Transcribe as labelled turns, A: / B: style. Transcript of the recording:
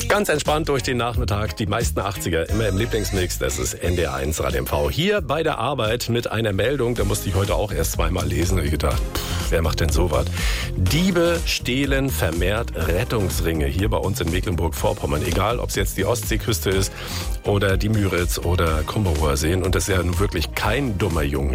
A: Ganz entspannt durch den Nachmittag, die meisten 80er immer im Lieblingsmix, das ist NDR1 Radio MV. Hier bei der Arbeit mit einer Meldung, da musste ich heute auch erst zweimal lesen und ich gedacht, wer macht denn sowas? Diebe stehlen vermehrt Rettungsringe hier bei uns in Mecklenburg-Vorpommern, egal ob es jetzt die Ostseeküste ist oder die Müritz oder Kummerower Seen, und das ist ja nun wirklich kein dummer Junge.